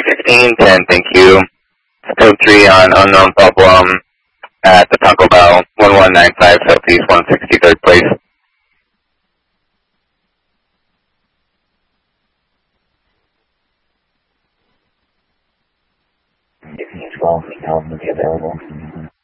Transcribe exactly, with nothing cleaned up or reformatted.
fifteen ten, thank you. Code three on unknown problem at the Taco Bell, one one nine five Southeast one sixty-third place. If you twelve, we know will be available.